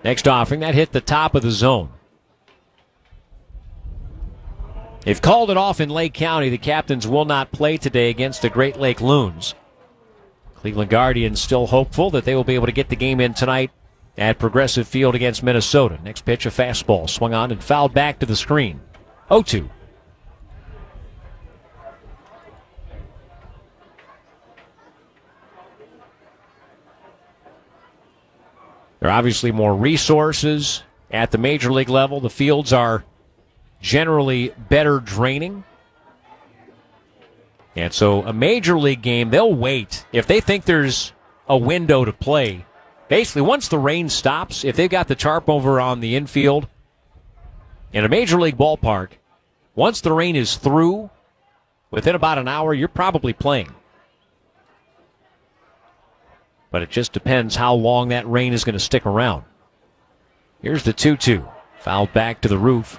Next offering, that hit the top of the zone. They've called it off in Lake County. The Captains will not play today against the Great Lake Loons. Cleveland Guardians still hopeful that they will be able to get the game in tonight at Progressive Field against Minnesota. Next pitch, a fastball swung on and fouled back to the screen. 0-2. There are obviously more resources at the major league level. The fields are generally better draining. And so a major league game, they'll wait. If they think there's a window to play, basically once the rain stops, if they've got the tarp over on the infield in a major league ballpark, once the rain is through, within about an hour, you're probably playing. But it just depends how long that rain is going to stick around. Here's the 2-2. Fouled back to the roof.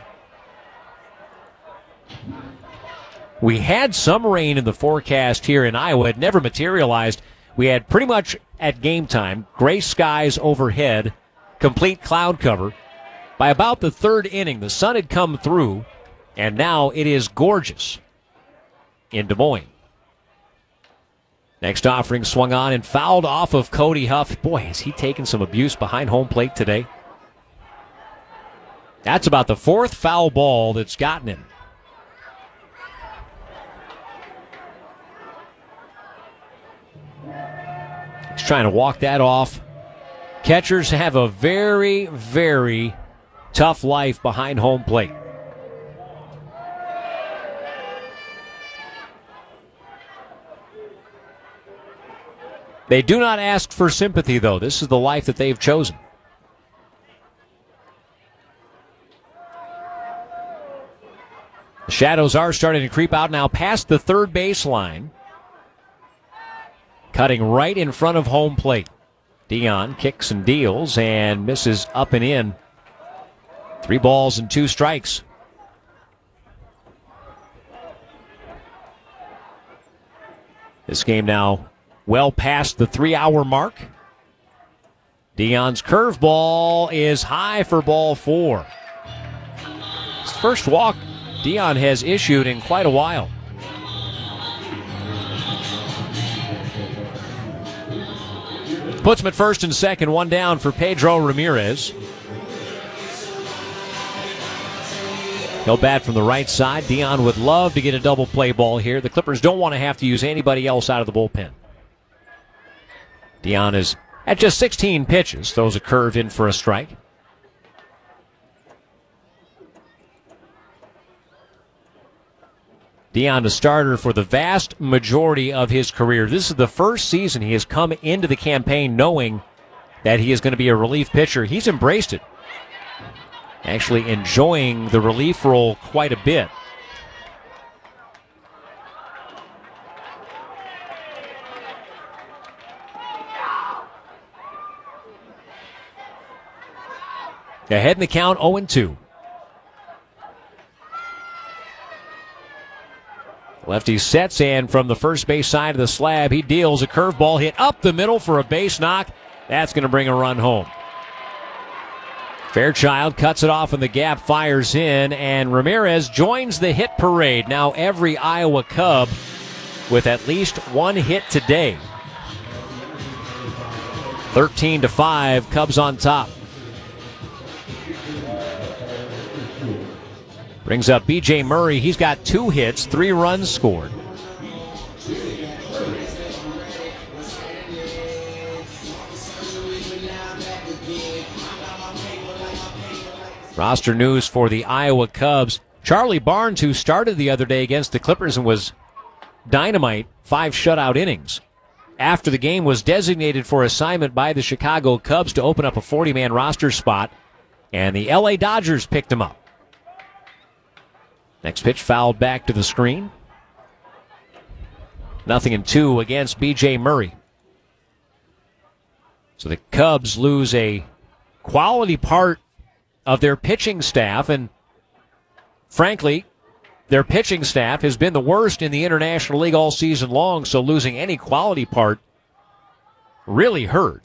We had some rain in the forecast here in Iowa. It never materialized. We had pretty much at game time, gray skies overhead, complete cloud cover. By about the third inning, the sun had come through, and now it is gorgeous in Des Moines. Next offering swung on and fouled off of Cody Huff. Boy, has he taken some abuse behind home plate today. That's about the fourth foul ball that's gotten him. He's trying to walk that off. Catchers have a very, very tough life behind home plate. They do not ask for sympathy, though. This is the life that they've chosen. The shadows are starting to creep out now past the third baseline. Cutting right in front of home plate. Dion kicks and deals and misses up and in. 3 balls and 2 strikes. This game now well past the 3-hour mark. Dion's curveball is high for ball 4. His first walk Dion has issued in quite a while. Puts him at first and second, 1 down for Pedro Ramirez. He'll bat from the right side. Dion would love to get a double play ball here. The Clippers don't want to have to use anybody else out of the bullpen. Dion is at just 16 pitches, throws a curve in for a strike. Dion, a starter for the vast majority of his career. This is the first season he has come into the campaign knowing that he is going to be a relief pitcher. He's embraced it. Actually enjoying the relief role quite a bit. Ahead in the count, 0-2. Lefty sets, and from the first base side of the slab, he deals a curveball hit up the middle for a base knock. That's going to bring a run home. Fairchild cuts it off in the gap, fires in, and Ramirez joins the hit parade. Now every Iowa Cub with at least 1 hit today. 13-5, Cubs on top. Brings up B.J. Murray. He's got 2 hits, 3 runs scored. Roster news for the Iowa Cubs. Charlie Barnes, who started the other day against the Clippers and was dynamite, 5 shutout innings. After the game, was designated for assignment by the Chicago Cubs to open up a 40-man roster spot, and the L.A. Dodgers picked him up. Next pitch fouled back to the screen. 0-2 against B.J. Murray. So the Cubs lose a quality part of their pitching staff, and frankly, their pitching staff has been the worst in the International League all season long, so losing any quality part really hurts.